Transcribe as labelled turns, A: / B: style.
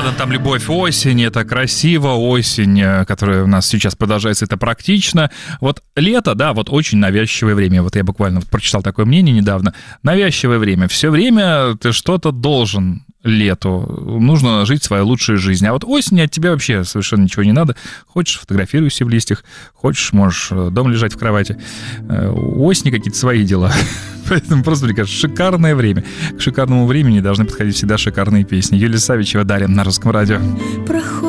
A: да, там любовь, осень, это красиво, осень, которая у нас сейчас продолжается, это практично. Вот лето, да, вот очень навязчивое время. Вот я буквально прочитал такое мнение недавно. Навязчивое время. Все время ты что-то должен лету. Нужно жить свою лучшую жизнь. А вот осень от тебя вообще совершенно ничего не надо. Хочешь, фотографируйся в листьях. Хочешь, можешь дома лежать в кровати. У осени какие-то свои дела. Поэтому просто, мне кажется, шикарное время. К шикарному времени должны подходить всегда шикарные песни. Юлия Савичева, Дарья, на Русском радио.